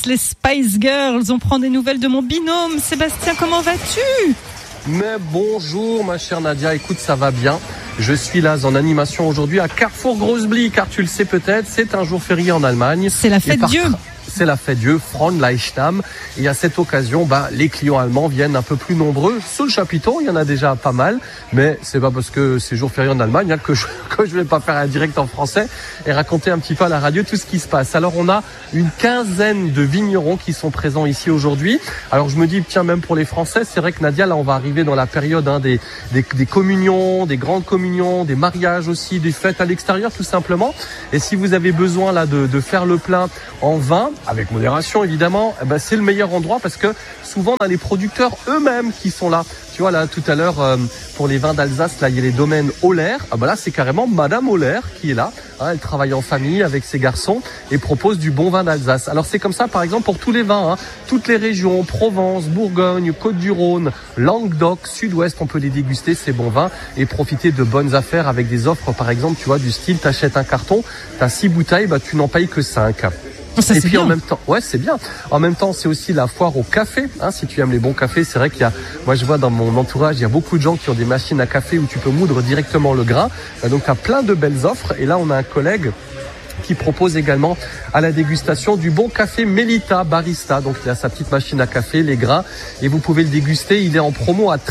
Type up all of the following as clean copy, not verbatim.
les Spice Girls. On prend des nouvelles de mon binôme. Sébastien, comment vas-tu ? Mais bonjour ma chère Nadia, écoute, ça va bien. Je suis là en animation aujourd'hui à Carrefour Großblie, car tu le sais peut-être, c'est un jour férié en Allemagne. C'est la fête Dieu. C'est la fête Dieu, Fronleichnam. Et à cette occasion, les clients allemands viennent un peu plus nombreux. Sous le chapiteau, il y en a déjà pas mal. Mais c'est pas parce que c'est jour férié en Allemagne que je vais pas faire un direct en français et raconter un petit peu à la radio tout ce qui se passe. Alors, on a une quinzaine de vignerons qui sont présents ici aujourd'hui. Alors, je me dis, tiens, même pour les Français, c'est vrai que Nadia, là, on va arriver dans la période des communions, des grandes communions, des mariages aussi, des fêtes à l'extérieur, tout simplement. Et si vous avez besoin là de faire le plein en vin, avec modération évidemment, c'est le meilleur endroit parce que souvent on a les producteurs eux-mêmes qui sont là. Tu vois là tout à l'heure pour les vins d'Alsace, là il y a les domaines Oller. Là c'est carrément Madame Oller qui est là. Elle travaille en famille avec ses garçons et propose du bon vin d'Alsace. Alors c'est comme ça par exemple pour tous les vins, toutes les régions, Provence, Bourgogne, Côte-du-Rhône, Languedoc, Sud-Ouest, on peut les déguster ces bons vins et profiter de bonnes affaires avec des offres par exemple, tu vois, du style t'achètes un carton, t'as 6 bouteilles, tu n'en payes que 5. Ça, et puis bien. en même temps, c'est bien. En même temps, c'est aussi la foire au café. Si tu aimes les bons cafés, c'est vrai moi je vois dans mon entourage, il y a beaucoup de gens qui ont des machines à café où tu peux moudre directement le grain. Donc tu as plein de belles offres. Et là, on a un collègue qui propose également à la dégustation du bon café Melita Barista. Donc il a sa petite machine à café, les grains, et vous pouvez le déguster. Il est en promo à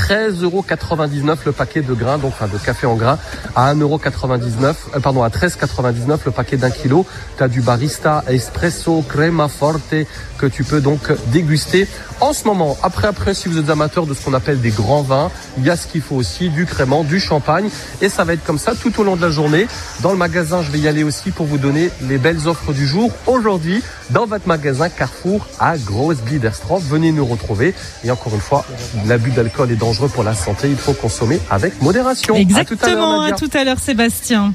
13,99€ le paquet de grains, donc de café en grains, à 1,99€, à 13,99€ le paquet d'1 kilo. Tu as du barista, espresso, crema forte que tu peux donc déguster en ce moment. Après, si vous êtes amateur de ce qu'on appelle des grands vins, il y a ce qu'il faut aussi, du crément, du champagne, et ça va être comme ça tout au long de la journée. Dans le magasin, je vais y aller aussi pour vous donner les belles offres du jour. Aujourd'hui, dans votre magasin Carrefour à Großblie-der-Stroff, venez nous retrouver. Et encore une fois, l'abus d'alcool est dangereux pour la santé. Il faut consommer avec modération. Exactement, à tout à l'heure Sébastien.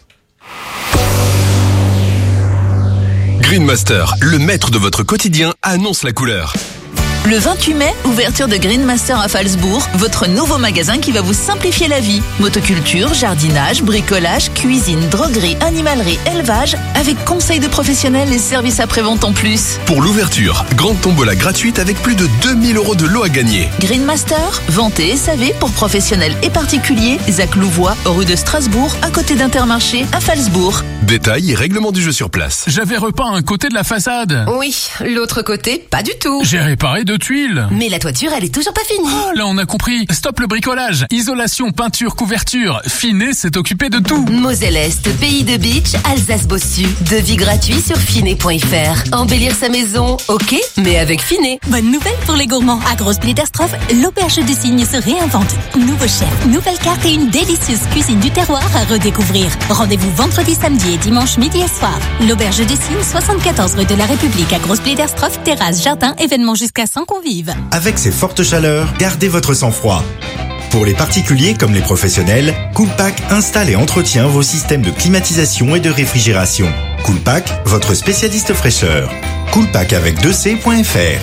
Greenmaster, le maître de votre quotidien, annonce la couleur. Le 28 mai, ouverture de Greenmaster à Phalsbourg, votre nouveau magasin qui va vous simplifier la vie. Motoculture, jardinage, bricolage, cuisine, droguerie, animalerie, élevage, avec conseils de professionnels et services après-vente en plus. Pour l'ouverture, grande tombola gratuite avec plus de 2000 € de lots à gagner. Greenmaster, vente et SAV pour professionnels et particuliers, Zac Louvois, rue de Strasbourg, à côté d'Intermarché, à Phalsbourg. Détails et règlements du jeu sur place. J'avais repeint un côté de la façade. Oui, l'autre côté, pas du tout. J'ai réparé 2 tuiles. Mais la toiture, elle est toujours pas finie. Oh, là on a compris. Stop le bricolage. Isolation, peinture, couverture. Finet s'est occupé de tout. Moselle Est, pays de beach, Alsace Bossu. Devis gratuit sur finet.fr. Embellir sa maison, ok, mais avec Finet. Bonne nouvelle pour les gourmands. À Großblie-der-Stroff, l'auberge du Cygne se réinvente. Nouveau chef, nouvelle carte et une délicieuse cuisine du terroir à redécouvrir. Rendez-vous vendredi, samedi et dimanche midi et soir. L'auberge du Cygne, 74 rue de la République à Großblie-der-Stroff, terrasse, jardin, événement jusqu'à 100 convives. Avec ces fortes chaleurs, gardez votre sang-froid. Pour les particuliers comme les professionnels, Coolpack installe et entretient vos systèmes de climatisation et de réfrigération. Coolpack, votre spécialiste fraîcheur. Coolpack avec 2c.fr.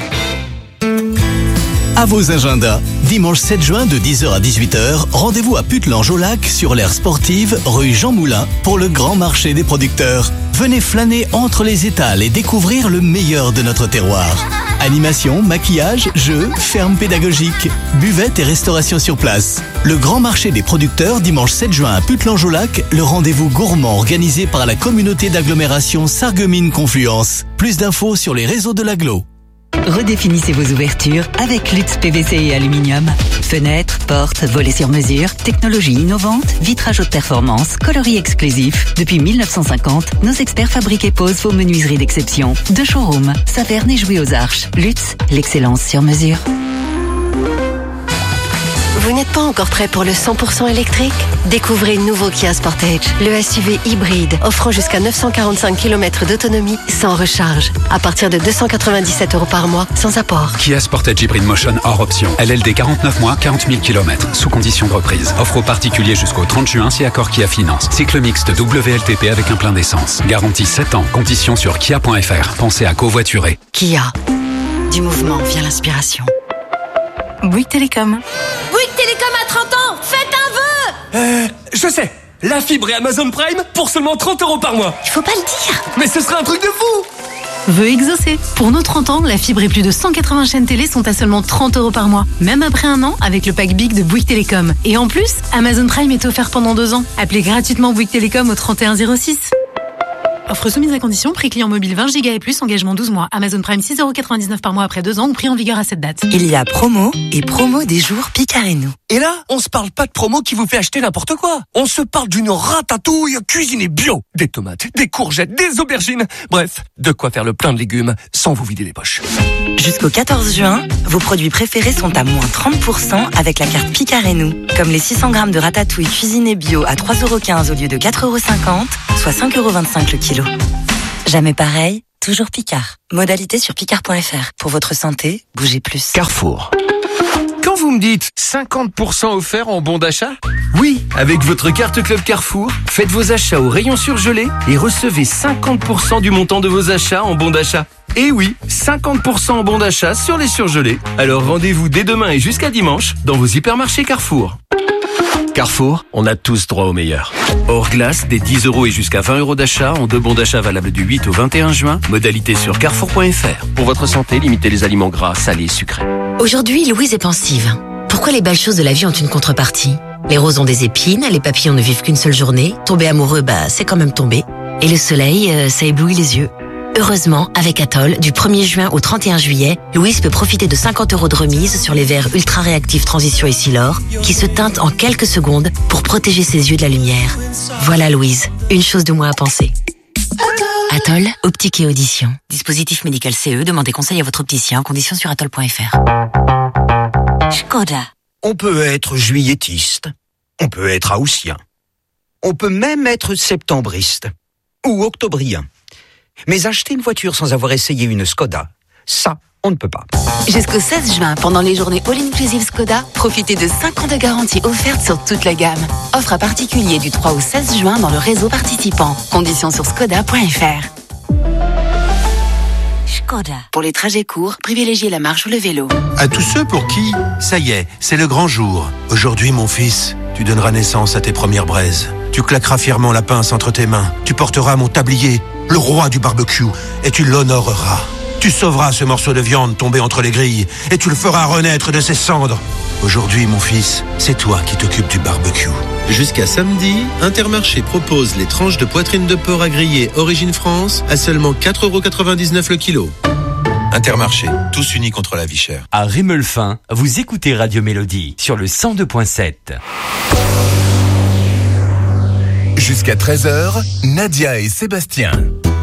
À vos agendas, dimanche 7 juin de 10h à 18h, rendez-vous à Puttelange-au-Lac sur l'aire sportive rue Jean Moulin pour le grand marché des producteurs. Venez flâner entre les étals et découvrir le meilleur de notre terroir. Animation, maquillage, jeux, ferme pédagogique, buvette et restauration sur place. Le grand marché des producteurs dimanche 7 juin à Puttelange-au-Lac, le rendez-vous gourmand organisé par la communauté d'agglomération Sarreguemines-Confluence. Plus d'infos sur les réseaux de l'agglo. Redéfinissez vos ouvertures avec Lutz PVC et Aluminium. Fenêtres, portes, volets sur mesure, technologie innovante, vitrage haute performance, coloris exclusif. Depuis 1950, nos experts fabriquent et posent vos menuiseries d'exception. 2 showrooms, Saverne et Jouy aux Arches. Lutz, l'excellence sur mesure. Vous n'êtes pas encore prêt pour le 100% électrique ? Découvrez le nouveau Kia Sportage, le SUV hybride, offrant jusqu'à 945 km d'autonomie sans recharge. À partir de 297 € par mois, sans apport. Kia Sportage Hybrid Motion hors option. LLD 49 mois, 40 000 km, sous condition de reprise. Offre aux particuliers jusqu'au 30 juin si accord Kia Finance. Cycle mixte WLTP avec un plein d'essence. Garantie 7 ans. Conditions sur kia.fr. Pensez à covoiturer. Kia. Du mouvement vient l'inspiration. Bouygues Télécom. Bouygues Télécom à 30 ans, faites un vœu. Je sais. La fibre et Amazon Prime pour seulement 30 € par mois. Il faut pas le dire. Mais ce sera un truc de fou. veut exaucer. Pour nos 30 ans, la fibre et plus de 180 chaînes télé sont à seulement 30 € par mois. Même après un an, avec le pack Big de Bouygues Télécom. Et en plus, Amazon Prime est offert pendant 2 ans. Appelez gratuitement Bouygues Télécom au 3106. Offre soumise à condition, prix client mobile 20 Go et plus, engagement 12 mois. Amazon Prime 6,99 € par mois après 2 ans ou prix en vigueur à cette date. Il y a promo et promo des jours Picard et nous. Et là, on se parle pas de promo qui vous fait acheter n'importe quoi. On se parle d'une ratatouille cuisinée bio. Des tomates, des courgettes, des aubergines. Bref, de quoi faire le plein de légumes sans vous vider les poches. Jusqu'au 14 juin, vos produits préférés sont à moins 30% avec la carte Picard et nous. Comme les 600 grammes de ratatouille cuisinée bio à 3,15 € au lieu de 4,50 €, soit 5,25 € le kilo. Jamais pareil, toujours Picard. Modalité sur picard.fr. Pour votre santé, bougez plus. Carrefour. Quand vous me dites 50% offert en bon d'achat? Oui, avec votre carte Club Carrefour, faites vos achats au rayon surgelé et recevez 50% du montant de vos achats en bon d'achat. Et oui, 50% en bon d'achat sur les surgelés. Alors rendez-vous dès demain et jusqu'à dimanche dans vos hypermarchés Carrefour. Carrefour, on a tous droit au meilleur. Hors glace, des 10 € et jusqu'à 20 € d'achat en 2 bons d'achat valables du 8 au 21 juin. Modalité sur carrefour.fr. Pour votre santé, limitez les aliments gras, salés, sucrés. Aujourd'hui, Louise est pensive. Pourquoi les belles choses de la vie ont une contrepartie? Les roses ont des épines, les papillons ne vivent qu'une seule journée. Tomber amoureux, c'est quand même tomber. Et le soleil, ça éblouit les yeux. Heureusement, avec Atoll, du 1er juin au 31 juillet, Louise peut profiter de 50 € de remise sur les verres ultra réactifs Transition et Silor, qui se teintent en quelques secondes pour protéger ses yeux de la lumière. Voilà Louise, une chose de moins à penser. Atoll, optique et audition. Dispositif médical CE, demandez conseil à votre opticien, conditions sur atoll.fr. Škoda. On peut être juilletiste, on peut être haussien, on peut même être septembriste ou octobrien. Mais acheter une voiture sans avoir essayé une Škoda, ça, on ne peut pas. Jusqu'au 16 juin, pendant les journées All-Inclusive Škoda, profitez de 5 ans de garantie offerte sur toute la gamme. Offre à particulier du 3 au 16 juin dans le réseau participant. Conditions sur škoda.fr. Škoda. Pour les trajets courts, privilégiez la marche ou le vélo. À tous ceux pour qui, ça y est, c'est le grand jour. Aujourd'hui, mon fils, tu donneras naissance à tes premières braises. Tu claqueras fièrement la pince entre tes mains. Tu porteras mon tablier, le roi du barbecue, et tu l'honoreras. Tu sauveras ce morceau de viande tombé entre les grilles, et tu le feras renaître de ses cendres. Aujourd'hui, mon fils, c'est toi qui t'occupes du barbecue. Jusqu'à samedi, Intermarché propose les tranches de poitrine de porc à griller Origine France à seulement 4,99 € le kilo. Intermarché, tous unis contre la vie chère. À Rémeulfin, vous écoutez Radio Mélodie sur le 102.7. Jusqu'à 13h, Nadia et Sébastien.